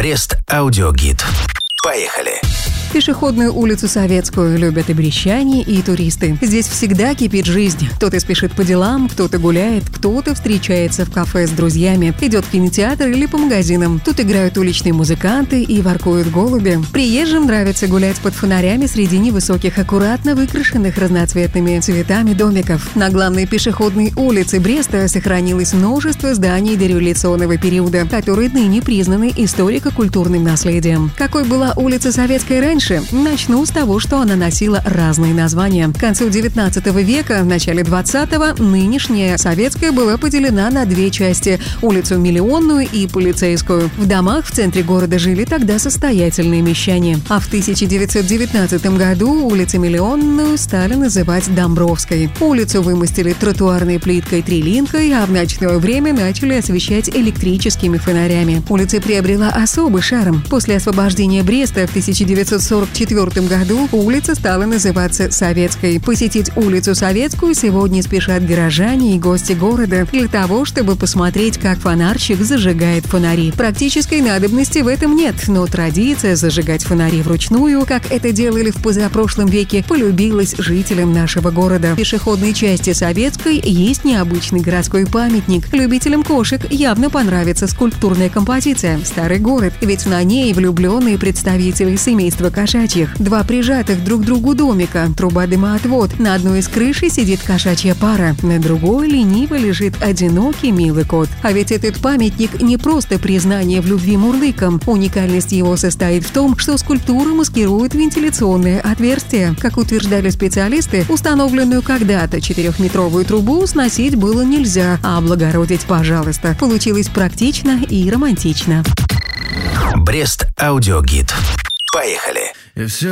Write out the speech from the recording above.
Брест аудиогид. Поехали! Пешеходную улицу Советскую любят и брестчане, и туристы. Здесь всегда кипит жизнь. Кто-то спешит по делам, кто-то гуляет, кто-то встречается в кафе с друзьями, идет в кинотеатр или по магазинам. Тут играют уличные музыканты и воркуют голуби. Приезжим нравится гулять под фонарями среди невысоких, аккуратно выкрашенных разноцветными цветами домиков. На главной пешеходной улице Бреста сохранилось множество зданий дореволюционного периода, которые ныне признаны историко-культурным наследием. Какой была улица Советская раньше? Начну с того, что она носила разные названия. К концу 19 века, в начале 20-го, нынешняя Советская была поделена на две части – улицу Миллионную и Полицейскую. В домах в центре города жили тогда состоятельные мещане. А в 1919 году улицу Миллионную стали называть Домбровской. Улицу вымостили тротуарной плиткой трилинкой, а в ночное время начали освещать электрическими фонарями. Улица приобрела особый шарм. После освобождения Бреста в 1944 году улица стала называться Советской. Посетить улицу Советскую сегодня спешат горожане и гости города для того, чтобы посмотреть, как фонарщик зажигает фонари. Практической надобности в этом нет, но традиция зажигать фонари вручную, как это делали в позапрошлом веке, полюбилась жителям нашего города. В пешеходной части Советской есть необычный городской памятник. Любителям кошек явно понравится скульптурная композиция «Старый город», ведь на ней влюбленные представители семейства кошачьих. Два прижатых друг к другу домика, труба-дымоотвод. На одной из крыши сидит кошачья пара, на другой лениво лежит одинокий милый кот. А ведь этот памятник не просто признание в любви мурлыкам. Уникальность его состоит в том, что скульптура маскирует вентиляционное отверстие. Как утверждали специалисты, установленную когда-то 4-метровую трубу сносить было нельзя, а облагородить пожалуйста. Получилось практично и романтично. Брест аудиогид. Поехали! И все